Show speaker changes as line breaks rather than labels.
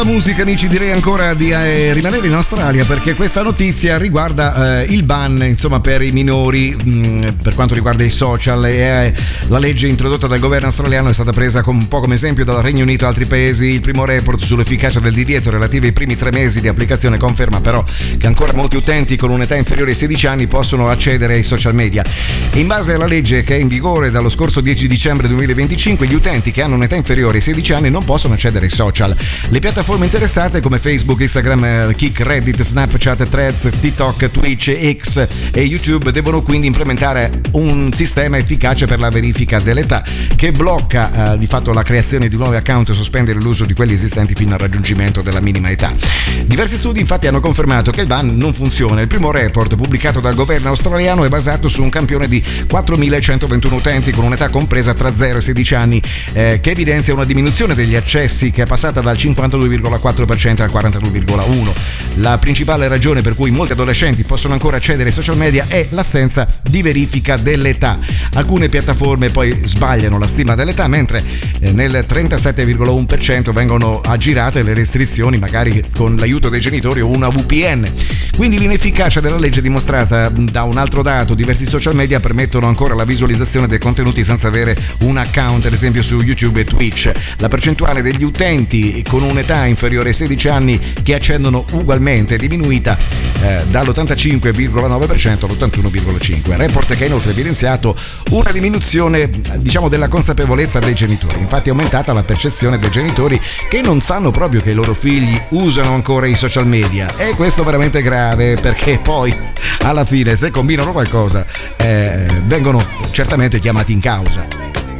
Musica, amici, direi ancora di rimanere in Australia, perché questa notizia riguarda il ban, insomma, per i minori per quanto riguarda i social. La legge introdotta dal governo australiano è stata presa un po' come esempio dal Regno Unito e altri paesi. Il primo report sull'efficacia del divieto relativo ai primi 3 mesi di applicazione conferma però che ancora molti utenti con un'età inferiore ai 16 anni possono accedere ai social media. In base alla legge che è in vigore dallo scorso 10 dicembre 2025, gli utenti che hanno un'età inferiore ai 16 anni non possono accedere ai social. Le piattaforme interessate come Facebook, Instagram, Kik, Reddit, Snapchat, Threads, TikTok, Twitch, X e YouTube devono quindi implementare un sistema efficace per la verifica dell'età che blocca di fatto la creazione di nuovi account e sospendere l'uso di quelli esistenti fino al raggiungimento della minima età. Diversi studi infatti hanno confermato che il ban non funziona. Il primo report pubblicato dal governo australiano è basato su un campione di 4.121 utenti con un'età compresa tra 0 e 16 anni che evidenzia una diminuzione degli accessi che è passata dal 52,4% al 42,1%. La principale ragione per cui molti adolescenti possono ancora accedere ai social media è l'assenza di verifica dell'età. Alcune piattaforme poi sbagliano la stima dell'età, mentre nel 37,1% vengono aggirate le restrizioni, magari con l'aiuto dei genitori o una VPN. Quindi l'inefficacia della legge è dimostrata da un altro dato: diversi social media permettono ancora la visualizzazione dei contenuti senza avere un account, ad esempio su YouTube e Twitch. La percentuale degli utenti con un'età inferiore ai 16 anni che accendono ugualmente è diminuita dall'85,9% all'81,5%. Report che ha inoltre evidenziato una diminuzione, diciamo, della consapevolezza dei genitori. Infatti è aumentata la percezione dei genitori che non sanno proprio che i loro figli usano ancora i social media, e questo è veramente grave, perché poi alla fine, se combinano qualcosa, vengono certamente chiamati in causa.